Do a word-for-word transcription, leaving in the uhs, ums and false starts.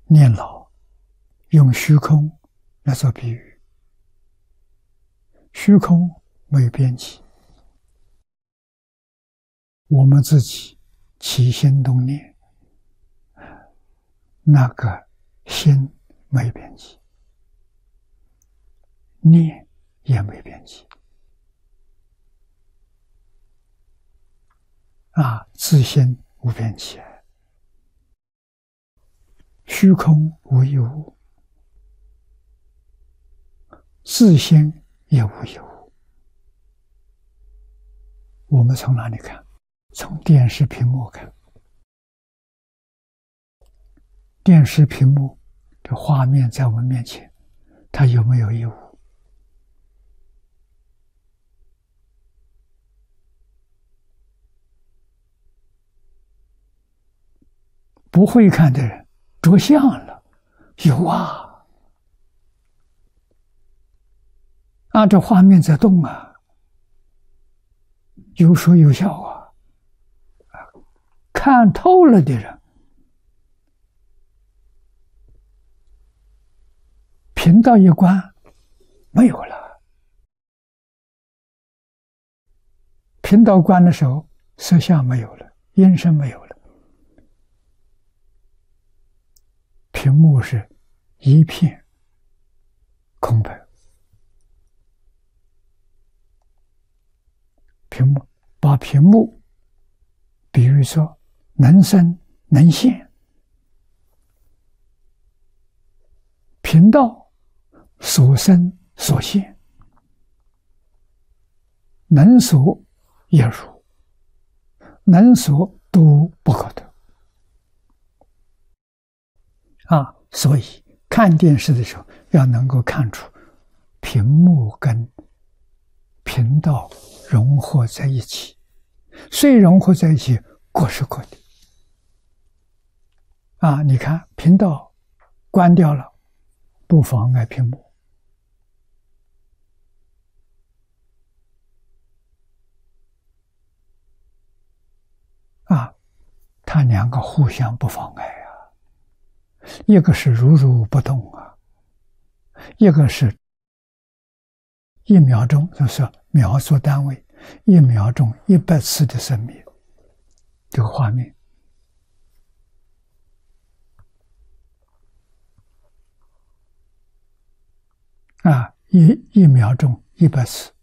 念老用虚空来做比喻，虚空没有边际，我们自己起心动念，那个心没有边际，念也没有边际啊，自心无边际，虚空无一物，自心也无一物。我们从哪里看？从电视屏幕看。电视屏幕这画面在我们面前，它有没有一物？不会看的人着相了，有啊，啊，这画面在动啊，有说有笑啊，看透了的人，频道一关，没有了。频道关的时候，色相没有了，音声没有了。屏幕是一片空白，屏幕把屏幕比喻说能生能现，频道所生所现，能所也如，能所都不可得。啊，所以看电视的时候要能够看出屏幕跟频道融合在一起，虽融合在一起，各是各的。啊，你看频道关掉了，不妨碍屏幕。啊，它两个互相不妨碍。一个是如如不动啊，一个是一秒钟，就是秒做单位，一秒钟一百次的生灭，这个画面啊，一一秒钟一百次。